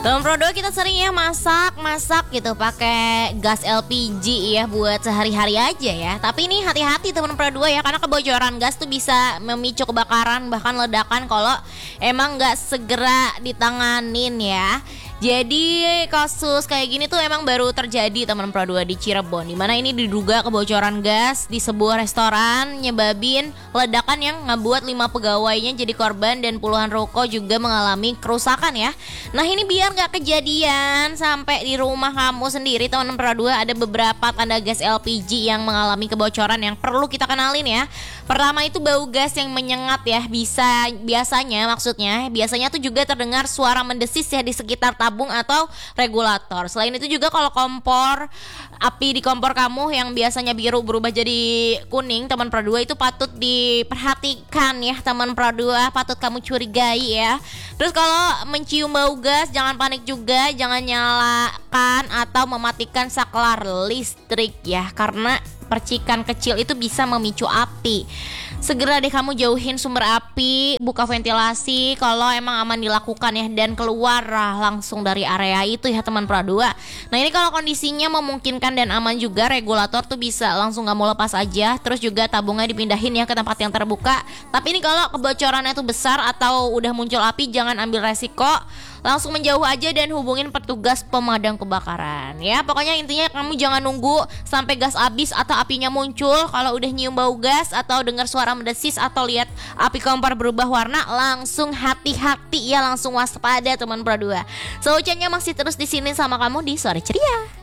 Teman Pro 2 kita sering ya masak gitu pakai gas LPG ya buat sehari-hari aja ya. Tapi ini hati-hati teman Pro 2 ya, karena kebocoran gas tuh bisa memicu kebakaran bahkan ledakan kalau emang nggak segera ditanganin ya. Jadi kasus kayak gini tuh emang baru terjadi teman Pro 2 di Cirebon, dimana ini diduga kebocoran gas di sebuah restoran nyebabin ledakan yang ngebuat 5 pegawainya jadi korban dan puluhan ruko juga mengalami kerusakan ya. Nah ini biar gak kejadian sampai di rumah kamu sendiri teman Pro 2, ada beberapa tanda gas LPG yang mengalami kebocoran yang perlu kita kenalin ya. Pertama itu bau gas yang menyengat ya, biasanya tuh juga terdengar suara mendesis ya di sekitar tabung atau regulator. Selain itu juga kalau api di kompor kamu yang biasanya biru berubah jadi kuning teman Pro 2 itu patut diperhatikan ya teman Pro 2, patut kamu curigai ya. Terus kalau mencium bau gas jangan panik juga, jangan nyalakan atau mematikan saklar listrik ya, karena percikan kecil itu bisa memicu api. Segera deh kamu jauhin sumber api, buka ventilasi kalau emang aman dilakukan ya, dan keluar langsung dari area itu ya teman Pro 2. Nah ini kalau kondisinya memungkinkan dan aman juga, regulator tuh bisa langsung kamu lepas aja. Terus juga tabungnya dipindahin ya ke tempat yang terbuka. Tapi ini kalau kebocorannya tuh besar atau udah muncul api, jangan ambil resiko, langsung menjauh aja dan hubungin petugas pemadam kebakaran ya. Pokoknya intinya kamu jangan nunggu sampai gas habis atau apinya muncul. Kalau udah nyium bau gas atau dengar suara mendesis atau lihat api kompor berubah warna, langsung hati-hati ya, langsung waspada teman Pro 2. So, Ucannya masih terus di sini sama kamu di Sore Ceria.